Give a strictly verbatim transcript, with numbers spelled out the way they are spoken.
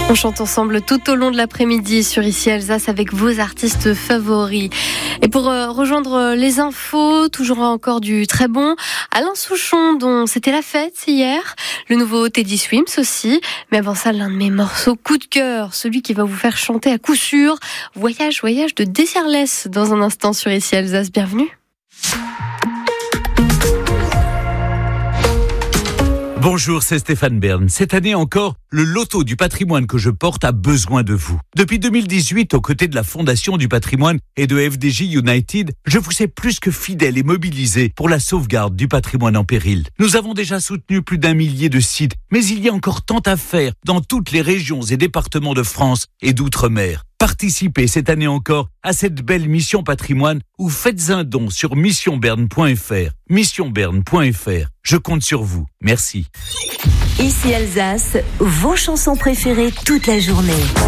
On chante ensemble tout au long de l'après-midi sur Ici Alsace avec vos artistes favoris. Et pour euh, rejoindre les infos, toujours encore du très bon Alain Souchon, dont c'était la fête hier, le nouveau Teddy Swims aussi, mais avant ça l'un de mes morceaux coup de cœur, celui qui va vous faire chanter à coup sûr, Voyage, voyage de Desireless, dans un instant sur Ici Alsace. Bienvenue. Bonjour, c'est Stéphane Bern. Cette année encore, le loto du patrimoine que je porte a besoin de vous. Depuis deux mille dix-huit, aux côtés de la Fondation du patrimoine et de F D J United, je vous sais plus que fidèle et mobilisé pour la sauvegarde du patrimoine en péril. Nous avons déjà soutenu plus d'un millier de sites, mais il y a encore tant à faire dans toutes les régions et départements de France et d'outre-mer. Participez cette année encore à cette belle mission patrimoine ou faites un don sur mission berne point f r. mission berne point f r. Je compte sur vous. Merci. Ici Alsace, vos chansons préférées toute la journée.